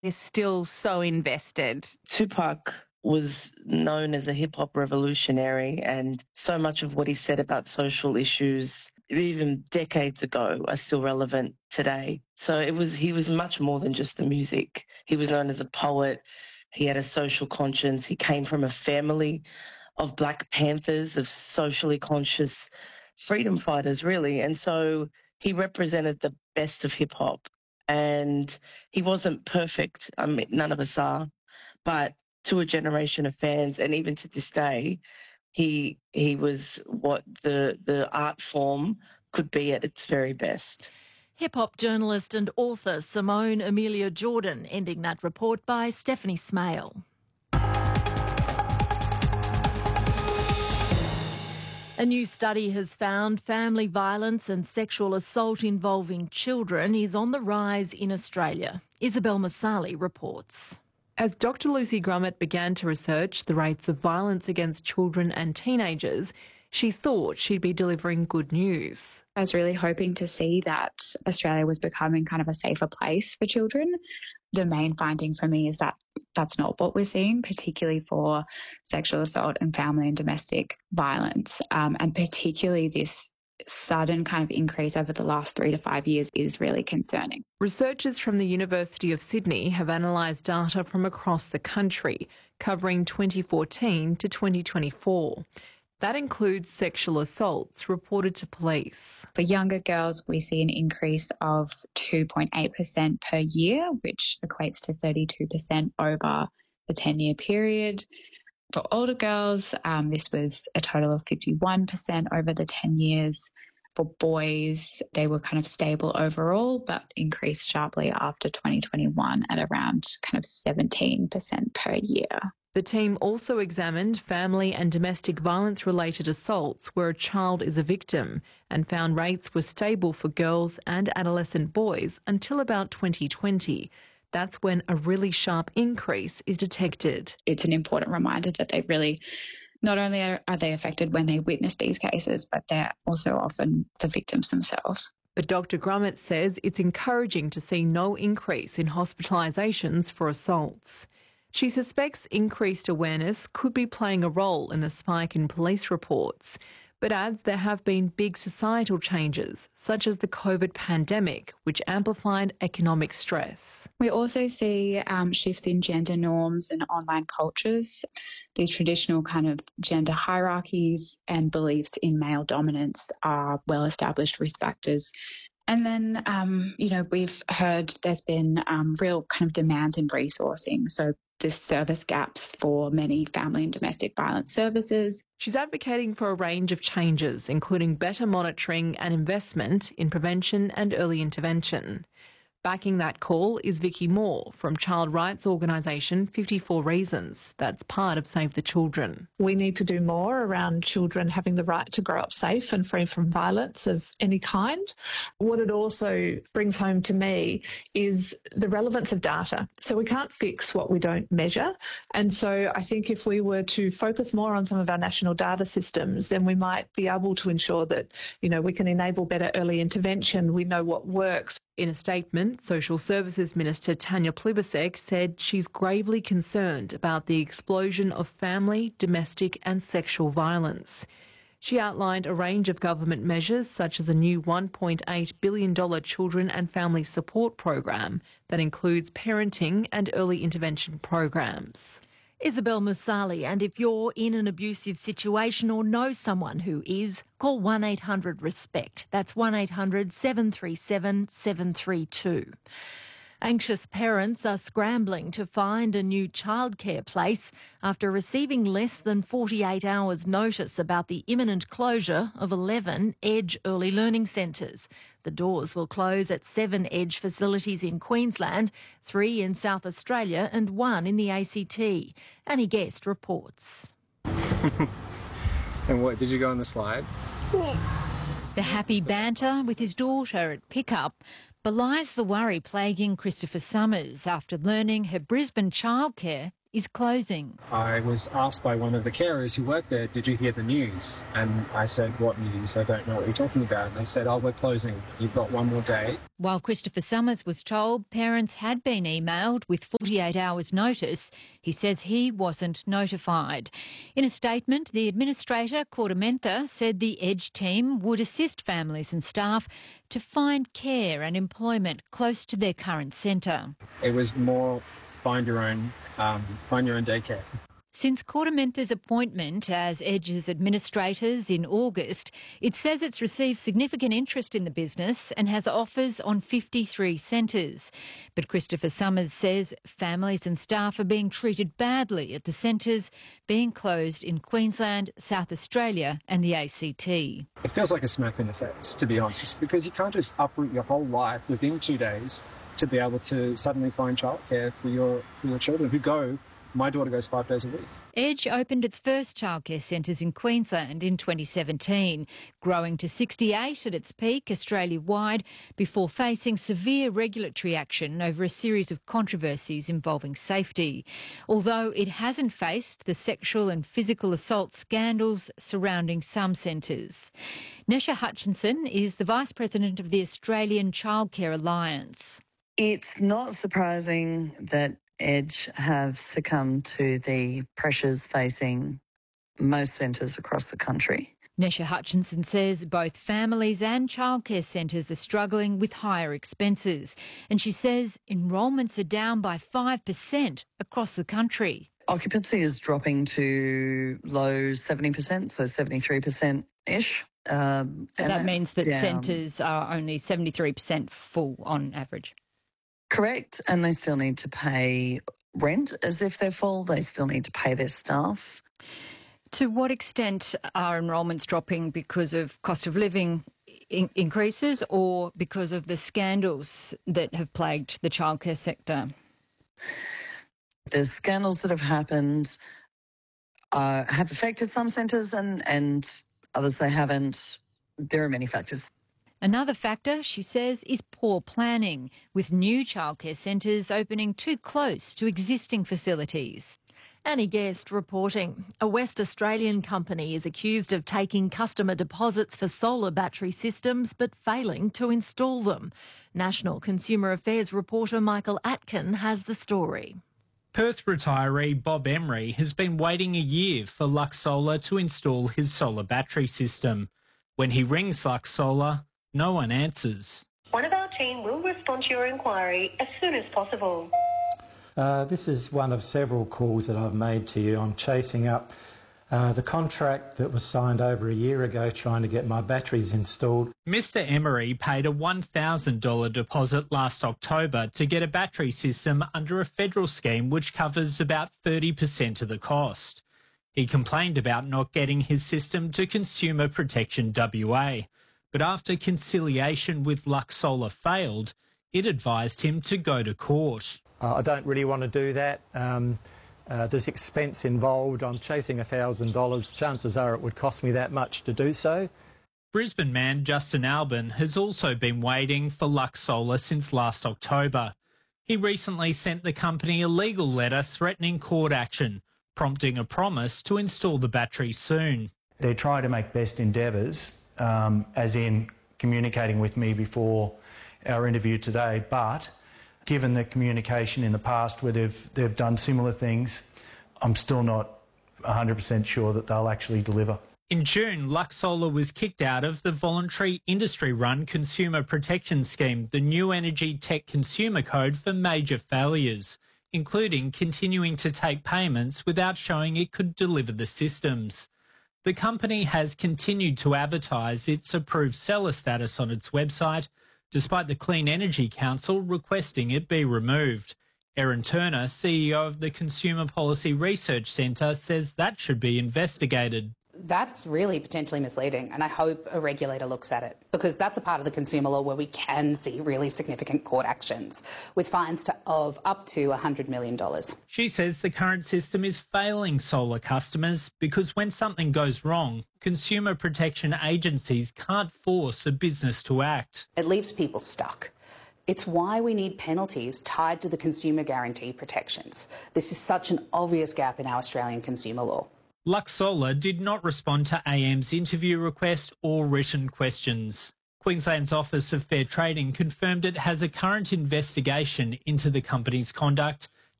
is still so invested. Tupac was known as a hip-hop revolutionary, and so much of what he said about social issues, even decades ago, are still relevant today. So he was much more than just the music. He was known as a poet. He had a social conscience. He came from a family of Black Panthers, of socially conscious freedom fighters, really. And so he represented the best of hip-hop. And he wasn't perfect. I mean, none of us are. But to a generation of fans, and even to this day, he was what the art form could be at its very best. Hip-hop journalist and author Simone Amelia Jordan, ending that report by Stephanie Smale. A new study has found family violence and sexual assault involving children is on the rise in Australia. Isabel Masali reports. As Dr Lucy Grummet began to research the rates of violence against children and teenagers, she thought she'd be delivering good news. I was really hoping to see that Australia was becoming kind of a safer place for children. The main finding for me is that that's not what we're seeing, particularly for sexual assault and family and domestic violence. And particularly this sudden kind of increase over the last 3 to 5 years is really concerning. Researchers from the University of Sydney have analysed data from across the country, covering 2014 to 2024. That includes sexual assaults reported to police. For younger girls, we see an increase of 2.8% per year, which equates to 32% over the 10-year period. For older girls, this was a total of 51% over the 10 years. For boys, they were kind of stable overall, but increased sharply after 2021 at around kind of 17% per year. The team also examined family and domestic violence-related assaults where a child is a victim and found rates were stable for girls and adolescent boys until about 2020. That's when a really sharp increase is detected. It's an important reminder that they really, not only are they affected when they witness these cases, but they're also often the victims themselves. But Dr Grummet says it's encouraging to see no increase in hospitalisations for assaults. She suspects increased awareness could be playing a role in the spike in police reports, but adds there have been big societal changes, such as the COVID pandemic, which amplified economic stress. We also see shifts in gender norms and online cultures. These traditional kind of gender hierarchies and beliefs in male dominance are well-established risk factors. And then, we've heard there's been real kind of demands in resourcing. So there's service gaps for many family and domestic violence services. She's advocating for a range of changes, including better monitoring and investment in prevention and early intervention. Backing that call is Vicky Moore from child rights organisation 54 Reasons. That's part of Save the Children. We need to do more around children having the right to grow up safe and free from violence of any kind. What it also brings home to me is the relevance of data. So we can't fix what we don't measure. And so I think if we were to focus more on some of our national data systems, then we might be able to ensure that, we can enable better early intervention. We know what works. In a statement, Social Services Minister Tanya Plibersek said she's gravely concerned about the explosion of family, domestic and sexual violence. She outlined a range of government measures such as a new $1.8 billion children and family support program that includes parenting and early intervention programs. Isabel Masali, and if you're in an abusive situation or know someone who is, call 1-800-RESPECT. That's 1-800-737-732. Anxious parents are scrambling to find a new childcare place after receiving less than 48 hours notice about the imminent closure of 11 Edge early learning centres. The doors will close at 7 Edge facilities in Queensland, 3 in South Australia and 1 in the ACT. Annie Guest reports. And what, did you go on the slide? Yes. The happy banter with his daughter at pickup belies the worry plaguing Christopher Summers after learning her Brisbane childcare is closing. I was asked by one of the carers who worked there, did you hear the news? And I said, what news? I don't know what you're talking about. And they said, oh, we're closing. You've got one more day. While Christopher Summers was told parents had been emailed with 48 hours notice, he says he wasn't notified. In a statement, the administrator, Kordamentha, said the EDGE team would assist families and staff to find care and employment close to their current centre. It was more find your own daycare. Since Kordamentha's appointment as EDGE's administrators in August, it says it's received significant interest in the business and has offers on 53 centres. But Christopher Summers says families and staff are being treated badly at the centres being closed in Queensland, South Australia and the ACT. It feels like a smack in the face, to be honest, because you can't just uproot your whole life within 2 days to be able to suddenly find childcare for your children who go. My daughter goes 5 days a week. EDGE opened its first childcare centres in Queensland in 2017, growing to 68 at its peak Australia-wide before facing severe regulatory action over a series of controversies involving safety. Although it hasn't faced the sexual and physical assault scandals surrounding some centres. Nesha Hutchinson is the Vice President of the Australian Childcare Alliance. It's not surprising that EDGE have succumbed to the pressures facing most centres across the country. Nesha Hutchinson says both families and childcare centres are struggling with higher expenses. And she says enrolments are down by 5% across the country. Occupancy is dropping to low 70%, so 73%-ish. So that means that centres are only 73% full on average. Correct, and they still need to pay rent as if they're full. They still need to pay their staff. To what extent are enrolments dropping because of cost of living increases or because of the scandals that have plagued the childcare sector? The scandals that have happened have affected some centres and others they haven't. There are many factors. Another factor, she says, is poor planning, with new childcare centres opening too close to existing facilities. Annie Guest reporting. A West Australian company is accused of taking customer deposits for solar battery systems but failing to install them. National Consumer Affairs reporter Michael Atkin has the story. Perth retiree Bob Emery has been waiting a year for Lux Solar to install his solar battery system. When he rings Lux Solar, no one answers. One of our team will respond to your inquiry as soon as possible. This is one of several calls that I've made to you. I'm chasing up the contract that was signed over a year ago trying to get my batteries installed. Mr Emery paid a $1,000 deposit last October to get a battery system under a federal scheme which covers about 30% of the cost. He complained about not getting his system to Consumer Protection WA. But after conciliation with Lux Solar failed, it advised him to go to court. I don't really want to do that. There's expense involved. I'm chasing $1,000. Chances are it would cost me that much to do so. Brisbane man Justin Albin has also been waiting for Lux Solar since last October. He recently sent the company a legal letter threatening court action, prompting a promise to install the battery soon. They're trying to make best endeavours, as in communicating with me before our interview today, but given the communication in the past where they've done similar things, I'm still not 100% sure that they'll actually deliver. In June, Lux Solar was kicked out of the voluntary industry-run Consumer Protection Scheme, the New Energy Tech Consumer Code, for major failures, including continuing to take payments without showing it could deliver the systems. The company has continued to advertise its approved seller status on its website, despite the Clean Energy Council requesting it be removed. Erin Turner, CEO of the Consumer Policy Research Centre, says that should be investigated. That's really potentially misleading, and I hope a regulator looks at it, because that's a part of the consumer law where we can see really significant court actions with fines of up to $100 million. She says the current system is failing solar customers because when something goes wrong, consumer protection agencies can't force a business to act. It leaves people stuck. It's why we need penalties tied to the consumer guarantee protections. This is such an obvious gap in our Australian consumer law. Lux Solar did not respond to AM's interview request or written questions. Queensland's Office of Fair Trading confirmed it has a current investigation into the company's conduct